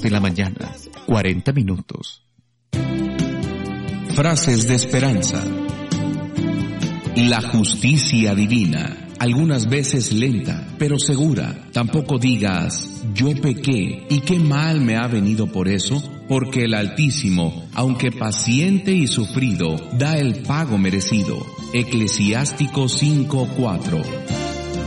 de la mañana, 40 minutos. Frases de esperanza. La justicia divina, algunas veces lenta, pero segura. Tampoco digas, yo pequé, y qué mal me ha venido por eso, porque el Altísimo, aunque paciente y sufrido, da el pago merecido. Eclesiástico 5:4.